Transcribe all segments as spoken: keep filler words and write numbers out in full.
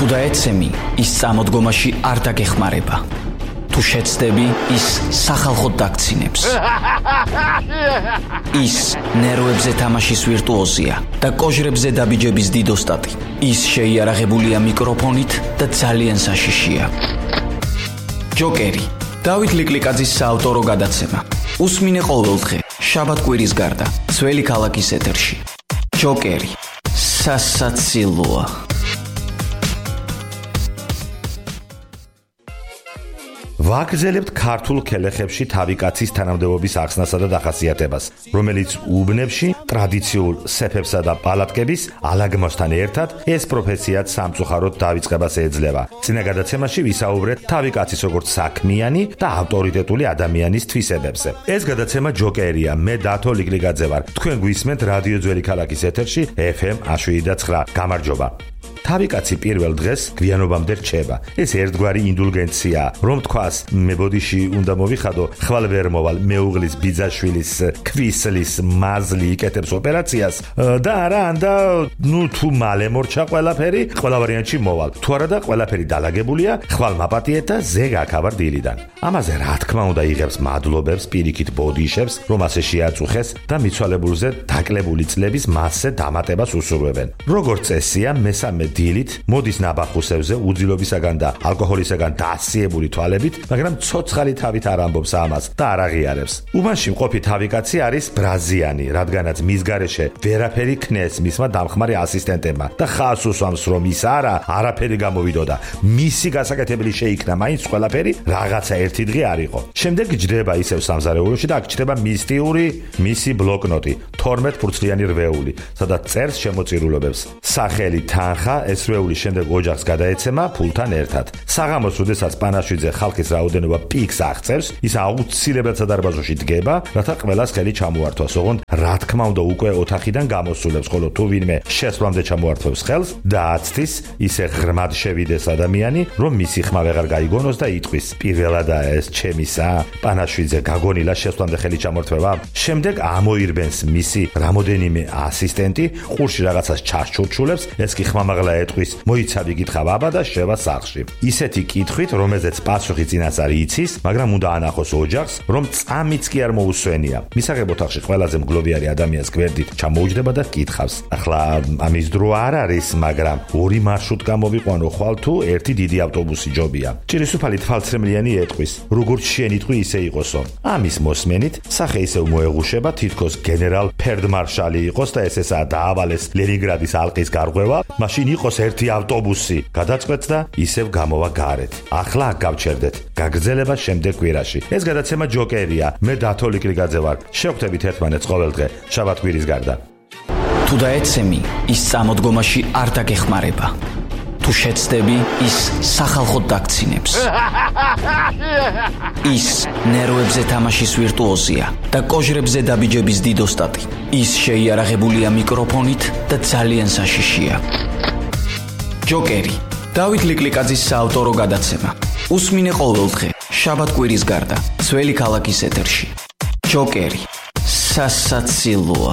დაეცემი, ის წამოდგომაში არ დაგეხმარება. თუ შეცდები, ის სახალხოდ დაგცინებს. ის ნერვებზე თამაშის ვირტუოზია და კოჟრებზე დაბიჯების დიდოსტატი. ის შეიარაღებულია მიკროფონით და ძალიან საშიშია. ჯოკერი, დავით ლიკლიკაძის საავტორო გადაცემა. უსმინე ყოველდღე, შაბათ-კვირის გარდა, ძველი ქალაქის ეთერში. ჯოკერი, სასაცილოა. ვაგრძელებთ ქართულ ქელეხებში თავიკაცის თანამდებობის ახსნასა და დახასიათებას, რომელიც უბნებში ტრადიციულ სეფებსა და პალატკების ალაგმოსთან ერთად ეს პროფესიაც სამწუხაროდ დავიწყებას ეძლევა. წინა გადაცემაში ვისაუბრეთ თავიკაცის როგორც საქმიანი და ავტორიტეტული ადამიანის თვისებებზე. ეს გადაცემა ჯოკერია, მე დათო ლიკლიკაძე ვარ. თქვენ გვისმენთ რადიო ძველი ქალაქის ეთერში ეფ ემ შვიდ და ცხრა. გამარჯობა. თავიკაცი პირველ დღეს გვიანობამდე რჩება. ეს ერთგვარი ინდულგენციაა, რომ თქვას, მე ბოდიში უნდა მოვიხადო, ხვალ ვერ მოვალ, მეუღლის ბიძაშვილის ქვისლის მაზლი იკეთებს ოპერაციას და არა, ანდა ნუ თუ მალე მორჩა ყველაფერი, ყველა ვარიანტში მოვალ. თუ არა და ყველაფერი დალაგებულია, ხვალ მაპატიეთ და ზეგ აქავარ დილიდან. ამაზე რა თქმა უნდა იღებს მადლობებს, პირიქით ბოდიშებს, რომ ასე შეაწუხეს და მიცვალებულზე დაკლებული წლების მასზე დამატებას უსურვებენ. როგორც წესია, მესამე დილით მოდის ნაბახუსებზე უძილობისაგან და ალკოჰოლისაგან დასიებული თვალებით, მაგრამ ცოცხალი თავით არ ამბობს ამას და არ აღიარებს. უბანში მყოფი თავიკაცი არის ბრაზიანი, რადგანაც მის გარეშე ვერაფერი ქნეს მისმა დამხმარე ასისტენტებმა და ხას უსვამს, რომ ის არა, არაფერი გამოვიდოდა. მისი გასაკეთებელი შეიქნა, მაინც ყველაფერი რაღაცა ერთი დღე არ იყო. შემდეგ ჯდება ისევ სამზარეულოში და აქ ჩდება მისტიური მისი ბლოკნოტი, თორმეტ ფურცლიანი რვეული, სადაც წერს შემოწირულობებს. სახელი თანხა ეს რვეული შემდეგ ოჯახს გადაეცემა ფულთან ერთად. საღამოს, როდესაც პანაშვიდზე ხალხის რაოდენობა პიკს აღწევს, ის აუცილებლად სადარბაზოში დგება, რათა ყველას ხელი ჩამოართვას. ოღონდ რა თქმა უნდა უკვე ოთახიდან გამოსულებს, ხოლო თუ ვინმე შესვლამდე ჩამოართვებს ხელს და აცდის, ისე ღრმად შევიდეს ადამიანი, რომ მისი ხმა ვეღარ გაიგონოს და იტყვის: პირველადა ეს ჩემისა, პანაშვიდზე გაგონილა შესვლამდე ხელი ჩამოართვება. შემდეგ ამოირბენს მისი რამოდენიმე ასისტენტი, ყურში რაღაცას ჩასჩურჩულებს, ეს კი ხმამაღლა ეტყვის: მოიცავი გითხავ აბა და შევა სახლში. ისეთი კითხვით, რომელზეც პასუხი წინასწარ იცის, მაგრამ უნდა ანახოს ოჯახს, რომ წამიც კი არ მოусვენია. მისაღებ ოთახში ყველაზე მგლოვიარი ადამიანს გვერდით ჩამოუჯდება და კითხავს: ახლა ამის დრო არ არის, მაგრამ ორი მარშრუტ გამოვიყვანო ხვალ თუ ერთი დიდი ავტობუსი ჯობია. ჭირისუფალი თვალცრემლიანი ეტყვის: როგორც შენ იტყვი, ისე იყოსო. ამის მოსმენით სახე ისევ მოეღუშება, თითქოს გენერალ ფერდმარშალი იყოს და ეს ესაა დაავალეს ლენინგრადის ალყის გარღვევა, მაშინ იყოს ერთი ავტობუსი. გადაწყვეტ და ისევ გამოვა გარეთ. ახლა აქ გავჩერდეთ. გაგრძელება შემდეგ კვირაში. ეს გადაცემა ჯოკერია, მე დათო ლიკლიკაძე ვარ. შევხვდებით ერთმანეთს ყოველდღე, შაბათ-კვირის გარდა. თუ დაეცემი, ის წამოდგომაში არ დაგეხმარება. თუ შეცდები, ის სახალხოდ დაგცინებს. ის ნერვებზე თამაშის ვირტუოზია და კოჟრებზე დაბიჯების დიდოსტატი. ის შეიარაღებულია მიკროფონით და ძალიან საშიშია. ჯოკერი, დავით ლიკლიკაძის საავტორო გადაცემა. უსმინე ყოველდღე, შაბათ-კვირის გარდა, ძველი ქალაქის ეთერში. ჯოკერი, სასაცილოა.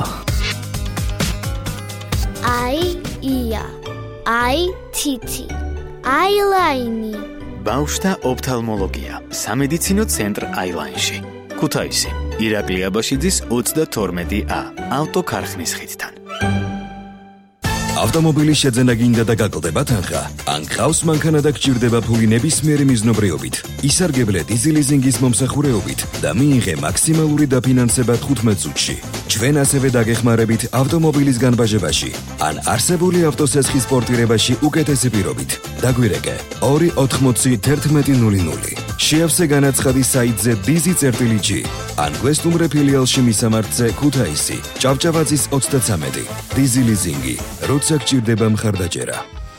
აი ია, აი თითი, აილაინი. ბავშვთა ოფთალმოლოგია, სამედიცინო ცენტრ აილაინში. ქუთაისი, ირაკლი აბაშიძის ოცდათორმეტი ა, ავტოქარხნის ხიდთან. ავტომობილის შეძენა გინდა და გაკლდება თანხა? ან გყავს მანქანა და გჭირდება ფული ნებისმიერი მიზნობრიობით, ისარგებლე დიზელიზინგის მომსახურეობით და მიიღე მაქსიმალური დაფინანსება თხუთმეტ წუთში. ჩვენ ასევე დაგეხმარებით ავტომობილის განბაჟებაში ან არსებული ავტოსესხის პორტირებაში უკეთესი პირობით. დაგვირეკე ორი ოთხმოცი თერთმეტი ნული ნული. შეავსე განაცხადი საიტზე dizi.gi ან გვესტუმრე ფილიალში მისამართზე ქუთაისი, ჭავჭავაძის ოცდაცამეტი. დიზელიზინგი, როცა გჭირდება მხარდაჭერა.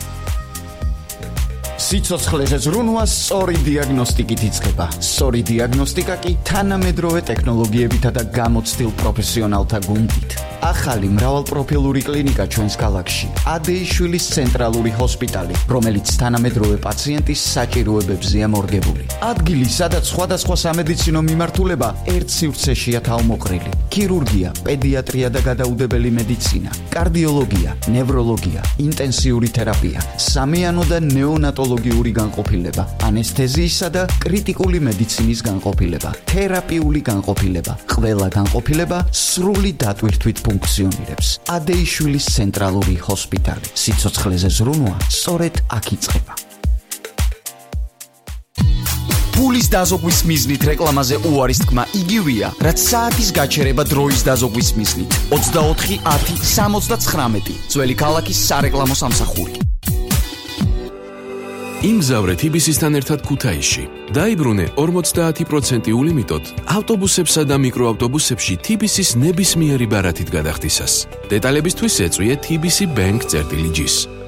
სიცოცხლეზე ზრუნვა სწორი დიაგნოსტიკით იწყება. სწორი დიაგნოსტიკა კი თანამედროვე ტექნოლოგიებითა და გამოცდილ პროფესიონალთა გუნდით. ახალი მრავალპროფილური კლინიკა ჩვენს ქალაქში, ადეიშვილის ცენტრალური ჰოსპიტალი, რომელიც თანამედროვე პაციენტის საჭიროებებზეა მორგებული. ადგილი, სადაც სხვადასხვა სამედიცინო მიმართულება ერთ სივრცეშია თავმოყრილი. ქირურგია, პედიატრია და გადაუდებელი მედიცინა, კარდიოლოგია, ნევროლოგია, ინტენსიური თერაპია, სამიანო და ნეონატოლოგიური განყოფილება, ანესთეზიისა და კრიტიკული მედიცინის განყოფილება, თერაპიული განყოფილება, ყველა განყოფილება სრული დატვირთვით ფუნქციონირებს. ადეიშვილის ცენტრალური ჰოსპიტალი. სიცოცხლეზე ზრუნვა სწორედ აქ იწყება. ფულის დაზოგვის მიზნით რეკლამაზე უარის თქმა იგივეა, რაც საათის გაჩერება დროის დაზოგვის მიზნით. ოცდაოთხი ათი სამოცდათხრამეტი ძველი ქალაქის სარეკლამო სამსახური. იმგზავრე თბილისთან ერთად ქუთაისში. დაიბრუნე ორმოცდაათი პროცენტი ულიმიტოდ ავტობუსებსა და მიკროავტობუსებში თბილისის ნებისმიერი ბარათით გადახდისას. დეტალებისთვის ეწვიე თბილისი ბენკ წერტილი ჯის.